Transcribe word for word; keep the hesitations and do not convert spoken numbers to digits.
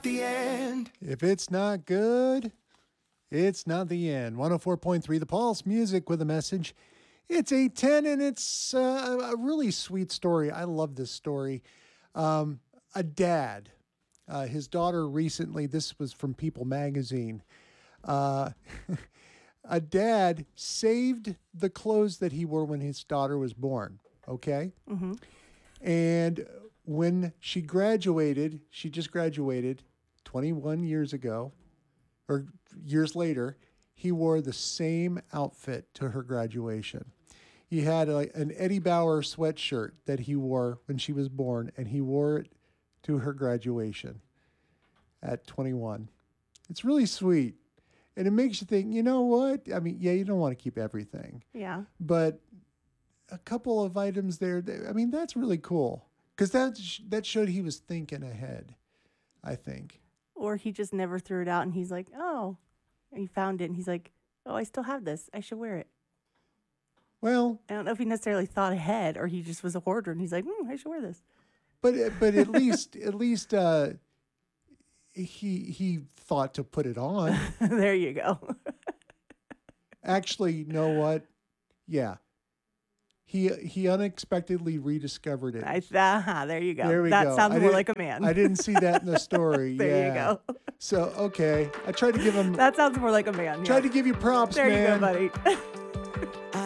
the end. If it's not good, it's not the end. one oh four point three The Pulse, music with a message. It's eight ten, and it's uh, a really sweet story. I love this story. Um, a dad, uh, his daughter recently, this was from People magazine, uh, a dad saved the clothes that he wore when his daughter was born, okay? Mm-hmm. And when she graduated, she just graduated twenty-one years ago, or years later, he wore the same outfit to her graduation. He had a, an Eddie Bauer sweatshirt that he wore when she was born, and he wore it to her graduation at twenty-one. It's really sweet. And it makes you think, you know what? I mean, yeah, you don't want to keep everything. Yeah. But a couple of items there, I mean, that's really cool. Because that, that showed he was thinking ahead, I think. Or he just never threw it out and he's like, oh, he found it and he's like, oh, I still have this. I should wear it. Well, I don't know if he necessarily thought ahead or he just was a hoarder and he's like, hmm, I should wear this. But but at least at least uh, he he thought to put it on. There you go. Actually, you know what? Yeah. He he unexpectedly rediscovered it. I, uh-huh, there you go. There we that go. sounds I more didn't- like a man. I didn't see that in the story. There yeah. you go. So okay, I tried to give him. That sounds more like a man. Tried yeah. to give you props, There man. you go, buddy.